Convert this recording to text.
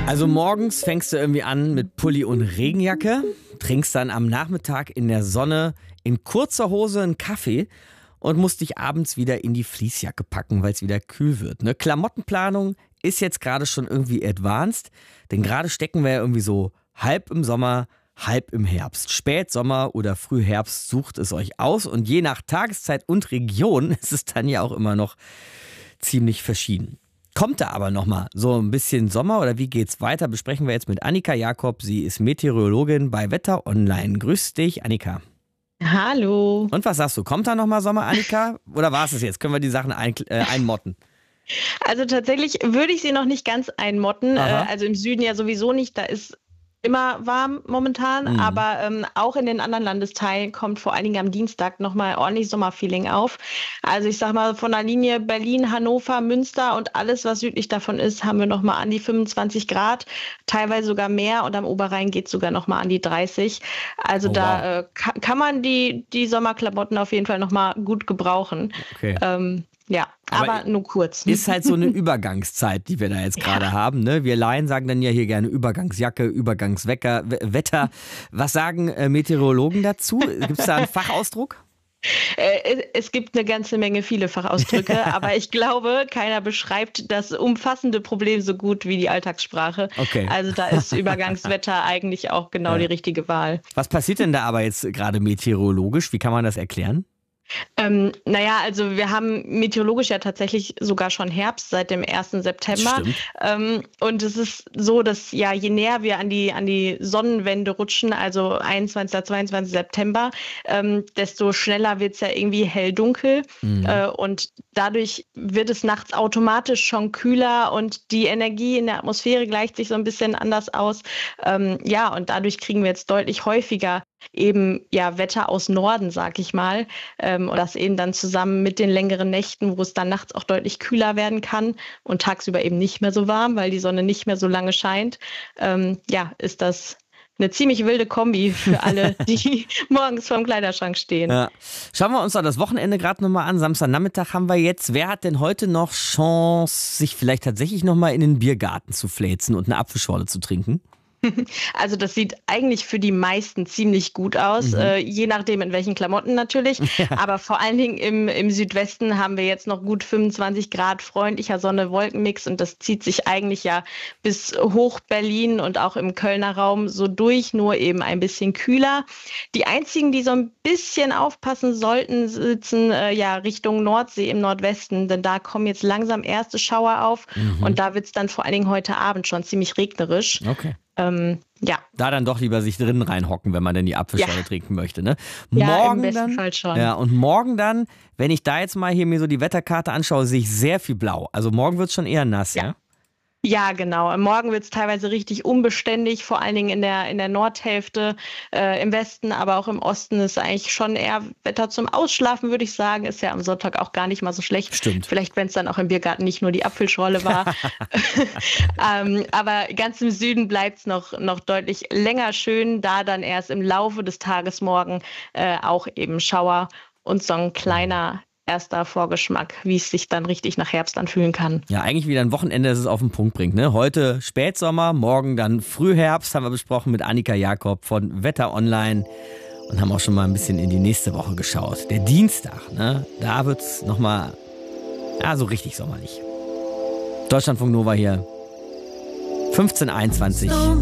Also morgens fängst du irgendwie an mit Pulli und Regenjacke, trinkst dann am Nachmittag in der Sonne in kurzer Hose einen Kaffee und musst dich abends wieder in die Fleecejacke packen, weil es wieder kühl wird. Ne? Klamottenplanung ist jetzt gerade schon irgendwie advanced, denn gerade stecken wir ja irgendwie so halb im Sommer, halb im Herbst. Spätsommer oder Frühherbst, sucht es euch aus und je nach Tageszeit und Region ist es dann ja auch immer noch ziemlich verschieden. Kommt da aber nochmal so ein bisschen Sommer oder wie geht's weiter? Besprechen wir jetzt mit Annika Jakob. Sie ist Meteorologin bei Wetter Online. Grüß dich, Annika. Hallo. Und was sagst du? Kommt da nochmal Sommer, Annika? Oder war es jetzt? Können wir die Sachen einmotten? Also tatsächlich würde ich sie noch nicht ganz einmotten. Also im Süden ja sowieso nicht. Da ist immer warm momentan. Aber auch in den anderen Landesteilen kommt vor allen Dingen am Dienstag nochmal ordentlich Sommerfeeling auf. Also ich sag mal, von der Linie Berlin, Hannover, Münster und alles, was südlich davon ist, haben wir nochmal an die 25 Grad. Teilweise sogar mehr. Und am Oberrhein geht es sogar nochmal an die 30. Also kann man die Sommerklamotten auf jeden Fall nochmal gut gebrauchen. Okay. Ja, aber nur kurz. Ist halt so eine Übergangszeit, die wir da jetzt gerade haben. Ne? Wir Laien sagen dann ja hier gerne Übergangsjacke, Wetter. Was sagen Meteorologen dazu? Gibt es da einen Fachausdruck? Es gibt eine ganze Menge viele Fachausdrücke, aber ich glaube, keiner beschreibt das umfassende Problem so gut wie die Alltagssprache. Okay. Also da ist Übergangswetter eigentlich auch genau die richtige Wahl. Was passiert denn da aber jetzt gerade meteorologisch? Wie kann man das erklären? Also wir haben meteorologisch ja tatsächlich sogar schon Herbst seit dem 1. September. Und es ist so, dass ja je näher wir an die Sonnenwende rutschen, also 21. 22. September, desto schneller wird es ja irgendwie hell-dunkel. Und dadurch wird es nachts automatisch schon kühler und die Energie in der Atmosphäre gleicht sich so ein bisschen anders aus. Und dadurch kriegen wir jetzt deutlich häufiger eben Wetter aus Norden, sag ich mal. Und das eben dann zusammen mit den längeren Nächten, wo es dann nachts auch deutlich kühler werden kann und tagsüber eben nicht mehr so warm, weil die Sonne nicht mehr so lange scheint. Ist das eine ziemlich wilde Kombi für alle, die morgens vorm Kleiderschrank stehen. Ja. Schauen wir uns doch das Wochenende gerade nochmal an. Samstagnachmittag haben wir jetzt. Wer hat denn heute noch Chance, sich vielleicht tatsächlich nochmal in den Biergarten zu fläzen und eine Apfelschorle zu trinken? Also das sieht eigentlich für die meisten ziemlich gut aus, je nachdem in welchen Klamotten natürlich. Ja. Aber vor allen Dingen im Südwesten haben wir jetzt noch gut 25 Grad freundlicher Sonne-Wolkenmix und das zieht sich eigentlich ja bis hoch Berlin und auch im Kölner Raum so durch, nur eben ein bisschen kühler. Die einzigen, die so ein bisschen aufpassen sollten, sitzen Richtung Nordsee im Nordwesten, denn da kommen jetzt langsam erste Schauer auf und da wird es dann vor allen Dingen heute Abend schon ziemlich regnerisch. Okay. Da dann doch lieber sich drinnen reinhocken, wenn man denn die Apfelschorle trinken möchte, ne? Im besten Fall schon. Ja, und morgen dann, wenn ich da jetzt mal hier mir so die Wetterkarte anschaue, sehe ich sehr viel blau. Also morgen wird es schon eher nass, ja? Ja, genau. Morgen wird es teilweise richtig unbeständig, vor allen Dingen in der Nordhälfte, im Westen, aber auch im Osten ist eigentlich schon eher Wetter zum Ausschlafen, würde ich sagen. Ist ja am Sonntag auch gar nicht mal so schlecht. Stimmt. Vielleicht, wenn es dann auch im Biergarten nicht nur die Apfelschorle war. Aber ganz im Süden bleibt es noch deutlich länger schön, da dann erst im Laufe des Tages morgen auch eben Schauer und so ein kleiner erster Vorgeschmack, wie es sich dann richtig nach Herbst anfühlen kann. Ja, eigentlich wieder ein Wochenende, das es auf den Punkt bringt. Ne? Heute Spätsommer, morgen dann Frühherbst, haben wir besprochen mit Annika Jakob von Wetter Online und haben auch schon mal ein bisschen in die nächste Woche geschaut. Der Dienstag, ne? Da wird es nochmal so richtig sommerlich. Deutschlandfunk Nova hier, 15:21.